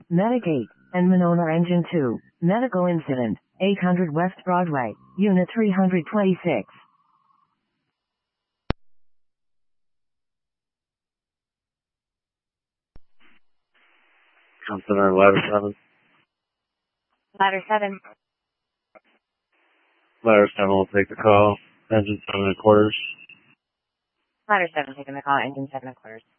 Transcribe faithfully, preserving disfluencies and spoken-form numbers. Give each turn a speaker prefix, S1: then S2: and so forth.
S1: Medic eight, and Monona Engine two, medical incident, eight hundred West Broadway, Unit three twenty-six.
S2: Consider ladder seven.
S3: Ladder seven.
S2: Ladder seven will take the call. Engine seven and quarters.
S3: Ladder seven taking the call, engine seven and quarters.